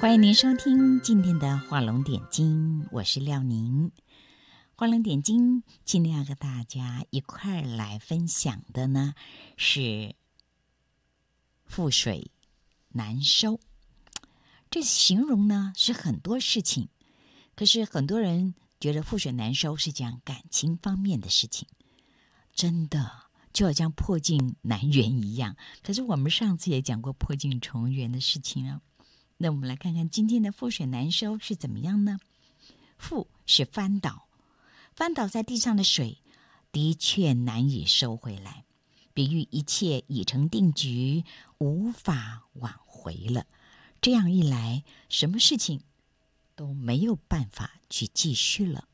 欢迎您收听今天的画龙点睛，我是廖宁。画龙点睛今天要跟大家一块来分享的呢是覆水难收。这形容呢是很多事情，可是很多人觉得覆水难收是讲感情方面的事情，真的就好像破镜难圆一样。可是我们上次也讲过破镜重圆的事情啊。那我们来看看今天的覆水难收是怎么样呢？覆是翻倒，翻倒在地上的水的确难以收回来，比喻一切已成定局，无法挽回了。这样一来，什么事情都没有办法去继续了。